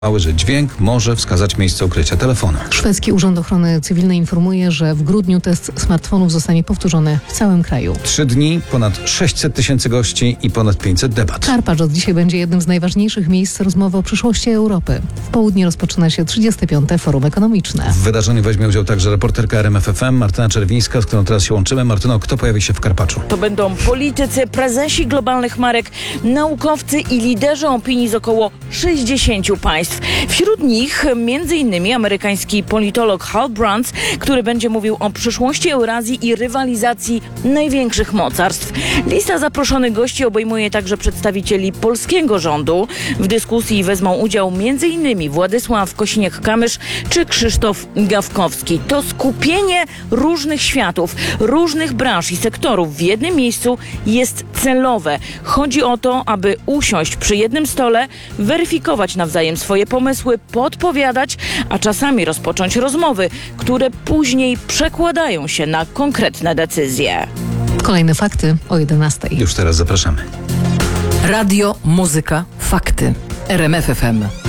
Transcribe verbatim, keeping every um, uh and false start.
że dźwięk może wskazać miejsce ukrycia telefonu. Szwedzki Urząd Ochrony Cywilnej informuje, że w grudniu test smartfonów zostanie powtórzony w całym kraju. Trzy dni, ponad sześćset tysięcy gości i ponad pięćset debat. Karpacz od dzisiaj będzie jednym z najważniejszych miejsc rozmowy o przyszłości Europy. W południe rozpoczyna się trzydzieste piąte Forum Ekonomiczne. W wydarzeniu weźmie udział także reporterka R M F F M Martyna Czerwińska, z którą teraz się łączymy. Martyno, kto pojawi się w Karpaczu? To będą politycy, prezesi globalnych marek, naukowcy i liderzy opinii z około sześćdziesięciu państw. Wśród nich między innymi amerykański politolog Hal Brands, który będzie mówił o przyszłości Eurazji i rywalizacji największych mocarstw. Lista zaproszonych gości obejmuje także przedstawicieli polskiego rządu. W dyskusji wezmą udział między innymi Władysław Kosiniak-Kamysz czy Krzysztof Gawkowski. To skupienie różnych światów, różnych branż i sektorów w jednym miejscu jest celowe. Chodzi o to, aby usiąść przy jednym stole, weryfikować nawzajem swoje pomysły, podpowiadać, a czasami rozpocząć rozmowy, które później przekładają się na konkretne decyzje. Kolejne fakty o jedenastej. Już teraz zapraszamy. Radio, muzyka, fakty. R M F F M.